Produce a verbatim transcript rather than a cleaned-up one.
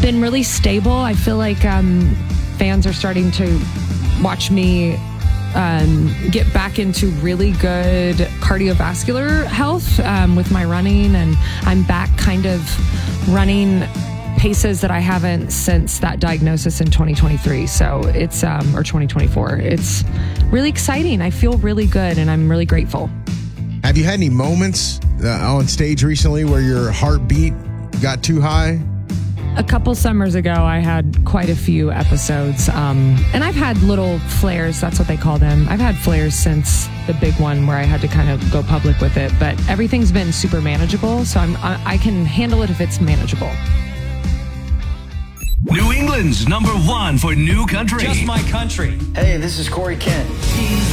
been really stable. I feel like um, fans are starting to watch me um, get back into really good cardiovascular health um, with my running, and I'm back kind of running paces that I haven't since that diagnosis in twenty twenty-three. So it's, um, or twenty twenty-four. It's really exciting. I feel really good and I'm really grateful. Have you had any moments uh, on stage recently where your heartbeat got too high? A couple summers ago, I had quite a few episodes. Um, and I've had little flares. That's what they call them. I've had flares since the big one where I had to kind of go public with it. But everything's been super manageable. So I'm, I, I can handle it if it's manageable. New England's number one for new country. Just My Country. Hey, this is Corey Kent.